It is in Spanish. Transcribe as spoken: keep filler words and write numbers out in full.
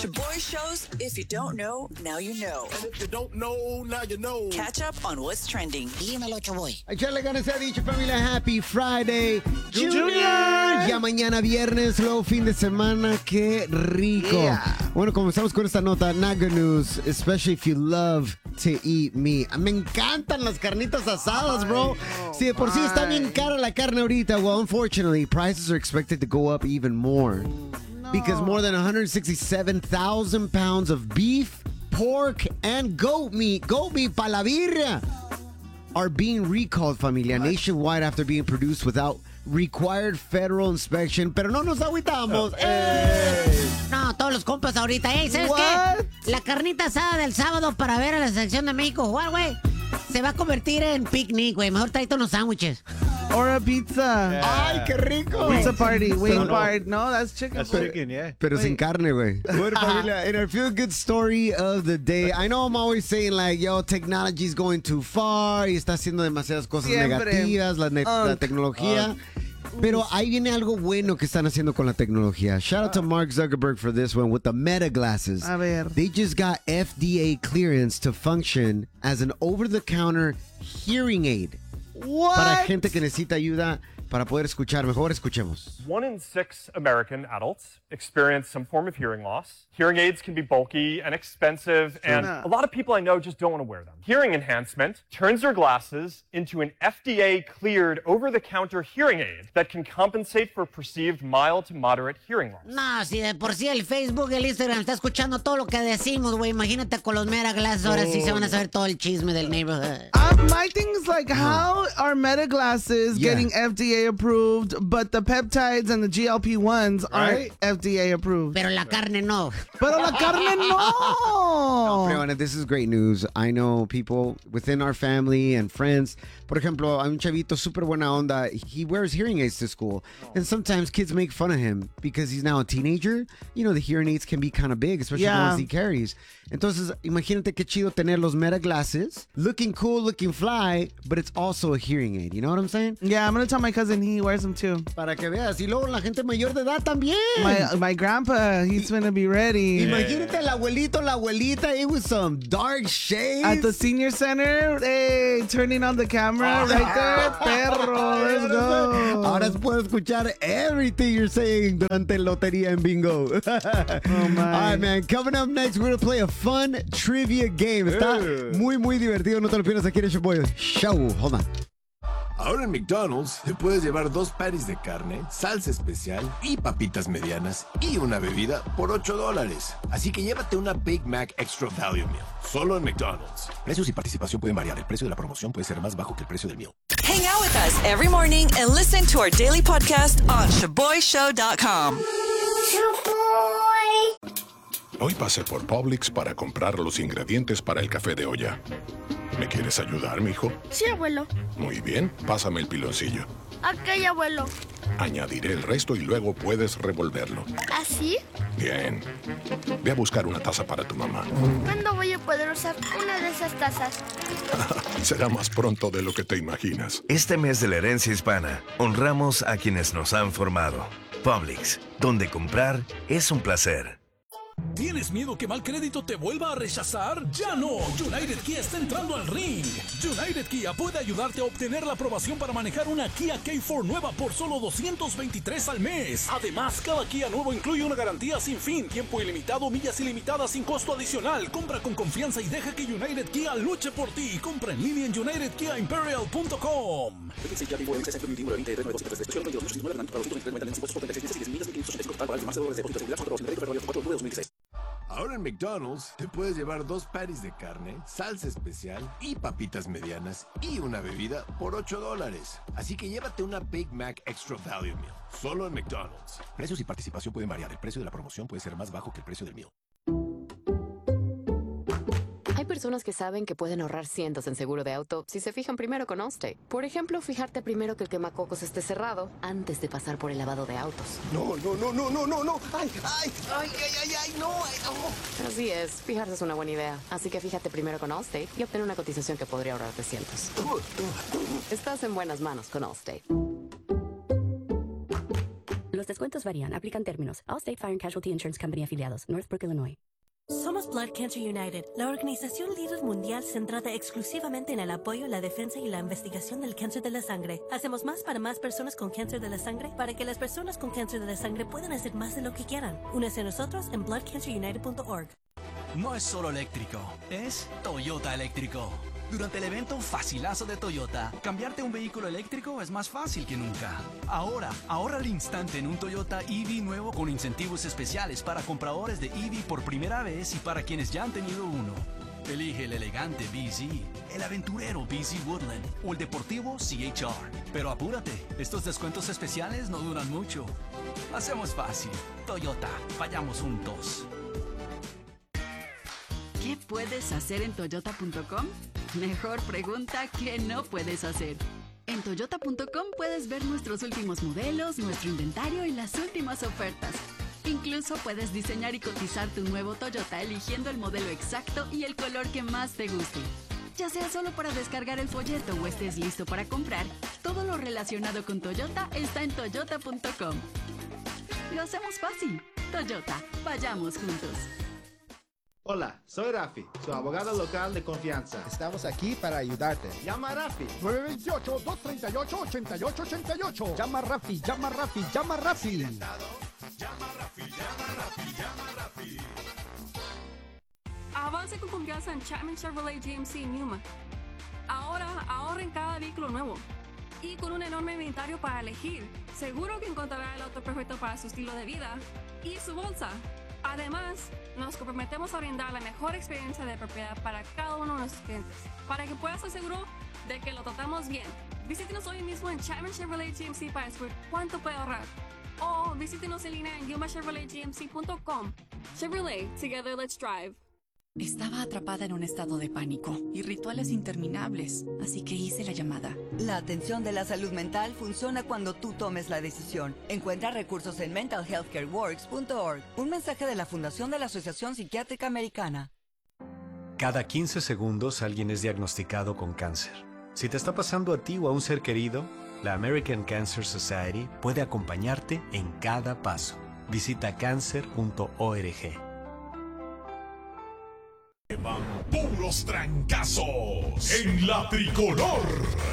Shaboy Shows, if you don't know, now you know. And if you don't know, now you know. Catch up on what's trending. Dímelo, Chaboy. Echarle ganas a dicho familia. Happy Friday, Junior. Junior. Ya mañana viernes, luego fin de semana. Qué rico. Yeah. Bueno, comenzamos con esta nota. Not good news, especially if you love to eat meat. Me encantan las carnitas asadas, bro. Si de por sí está bien cara la carne ahorita, well, unfortunately, prices are expected to go up even more. Because more than one hundred sixty-seven thousand pounds of beef, pork, and goat meat, goat meat pa la birria, are being recalled, familia, nationwide after being produced without required federal inspection. Pero no nos agüitamos. ¡Ey! No, todos los compas ahorita. Ey, ¿sabes What? qué? La carnita asada del sábado para ver a la selección de México jugar, güey, se va a convertir en picnic, güey. Mejor tráete unos sándwiches. Or a pizza. ¡Ay, qué rico! Pizza party, wing no, no. part. No, that's chicken. That's foot. chicken, yeah. Pero Wait. sin carne, güey. Bueno, familia, in our feel-good story of the day, I know I'm always saying, like, yo, technology's going too far y está haciendo demasiadas cosas Siempre. negativas, la, ne- la Unk. tecnología. Pero ahí viene algo bueno que están haciendo con la tecnología. Shout out to Mark Zuckerberg for this one with the Meta glasses. A ver. They just got F D A clearance to function as an over-the-counter hearing aid. What? Para gente que necesita ayuda para poder escuchar. Mejor escuchemos. One in six American adults experience some form of hearing loss. Hearing aids can be bulky and expensive, and Yeah. a lot of people I know just don't want to wear them. Hearing enhancement turns your glasses into an F D A-cleared over-the-counter hearing aid that can compensate for perceived mild to moderate hearing loss. No, si de por sí el Facebook y el Instagram está escuchando todo lo que decimos, güey. Imagínate con los Meta Glasses. Ahora sí se van a saber todo el chisme del neighborhood. Uh, my thing is like, how are Meta glasses Yeah. getting F D A approved, but the peptides and the G L P ones Right. aren't F D A approved? Pero la carne no. Pero la carne no. Leona, this is great news. I know people within our family and friends. Por ejemplo, hay un chavito super buena onda. He wears hearing aids to school. And sometimes kids make fun of him because he's now a teenager. You know, the hearing aids can be kind of big, especially the Yeah. ones he carries. Entonces, imagínate qué chido tener los Meta glasses. Looking cool, looking fly, but it's also a hearing aid. You know what I'm saying? Yeah, I'm gonna tell my cousin he wears them too. Para que veas. Y luego la gente mayor de edad también. My my grandpa, he's gonna be ready. Imagínate el abuelito, la abuelita, it was some dark shades. At the senior center, hey, turning on the camera right there, perro, let's go. Ahora puedo escuchar everything you're saying durante lotería en bingo. Oh, my. All right, man. Coming up next, we're going to play a fun trivia game. Está muy, muy divertido. No te lo pierdas aquí en el Shaboy Show. Hold on. Ahora en McDonald's te puedes llevar dos patties de carne, salsa especial y papitas medianas y una bebida por ocho dólares. Así que llévate una Big Mac Extra Value Meal, solo en McDonald's. Precios y participación pueden variar. El precio de la promoción puede ser más bajo que el precio del meal. Hang out with us every morning and listen to our daily podcast on shaboy show dot com. Hoy pasé por Publix para comprar los ingredientes para el café de olla. ¿Me quieres ayudar, mijo? Sí, abuelo. Muy bien, pásame el piloncillo. Ok, abuelo. Añadiré el resto y luego puedes revolverlo. ¿Así? Bien. Ve a buscar una taza para tu mamá. ¿Cuándo voy a poder usar una de esas tazas? Será más pronto de lo que te imaginas. Este mes de la herencia hispana, honramos a quienes nos han formado. Publix, donde comprar es un placer. ¿Tienes miedo que mal crédito te vuelva a rechazar? ¡Ya no! United Kia está entrando al ring. United Kia puede ayudarte a obtener la aprobación para manejar una Kia K cuatro nueva por solo doscientos veintitrés al mes. Además, cada Kia nuevo incluye una garantía sin fin, tiempo ilimitado, millas ilimitadas sin costo adicional. Compra con confianza y deja que United Kia luche por ti. Compra en línea en united kia imperial punto com. Ahora en McDonald's te puedes llevar dos patties de carne, salsa especial y papitas medianas y una bebida por ocho dólares. Así que llévate una Big Mac Extra Value Meal, solo en McDonald's. Precios y participación pueden variar. El precio de la promoción puede ser más bajo que el precio del meal. Hay personas que saben que pueden ahorrar cientos en seguro de auto si se fijan primero con Allstate. Por ejemplo, fijarte primero que el quemacocos esté cerrado antes de pasar por el lavado de autos. No, no, no, no, no, no, no. Ay, ay, ay, ay, ay, ay, no, ay, no. Así es, fijarse es una buena idea. Así que fíjate primero con Allstate y obtén una cotización que podría ahorrarte cientos. Estás en buenas manos con Allstate. Los descuentos varían. Aplican términos. Allstate Fire and Casualty Insurance Company afiliados. Northbrook, Illinois. Somos Blood Cancer United, la organización líder mundial centrada exclusivamente en el apoyo, la defensa y la investigación del cáncer de la sangre. Hacemos más para más personas con cáncer de la sangre para que las personas con cáncer de la sangre puedan hacer más de lo que quieran. Únese a nosotros en blood cancer united punto org. No es solo eléctrico, es Toyota eléctrico. Durante el evento Facilazo de Toyota, cambiarte a un vehículo eléctrico es más fácil que nunca. Ahora, ahorra al instante en un Toyota E V nuevo con incentivos especiales para compradores de E V por primera vez y para quienes ya han tenido uno. Elige el elegante B Z, el aventurero B Z Woodland o el deportivo C H R. Pero apúrate, estos descuentos especiales no duran mucho. Hacemos fácil. Toyota, vayamos juntos. ¿Qué puedes hacer en toyota punto com? Mejor pregunta, ¿qué no puedes hacer? En toyota punto com puedes ver nuestros últimos modelos, nuestro inventario y las últimas ofertas. Incluso puedes diseñar y cotizar tu nuevo Toyota eligiendo el modelo exacto y el color que más te guste. Ya sea solo para descargar el folleto o estés listo para comprar, todo lo relacionado con Toyota está en toyota punto com. Lo hacemos fácil. Toyota, vayamos juntos. Hola, soy Rafi, su abogado local de confianza. Estamos aquí para ayudarte. Llama a Rafi. nueve dos ocho, dos tres ocho, ocho ocho ocho ocho. Llama a Rafi, llama a Rafi, llama a Rafi. Llama a Rafi, llama a Rafi, llama a Rafi. Avance con confianza en Chapman Chevrolet G M C en Yuma. Ahora ahorra en cada vehículo nuevo. Y con un enorme inventario para elegir, seguro que encontrará el auto perfecto para su estilo de vida y su bolsa. Además, nos comprometemos a brindar la mejor experiencia de propiedad para cada uno de nuestros clientes, para que puedas estar seguro de que lo tratamos bien. Visítenos hoy mismo en Chapman Chevrolet G M C para descubrir cuánto puede ahorrar. O visítenos en línea en yuma chevrolet g m c punto com. Chevrolet, together let's drive. Estaba atrapada en un estado de pánico y rituales interminables, así que hice la llamada. La atención de la salud mental funciona cuando tú tomes la decisión. Encuentra recursos en mental health care works punto org. Un mensaje de la Fundación de la Asociación Psiquiátrica Americana. Cada quince segundos alguien es diagnosticado con cáncer. Si te está pasando a ti o a un ser querido, la American Cancer Society puede acompañarte en cada paso. Visita cancer punto org. Van puros trancazos en la tricolor.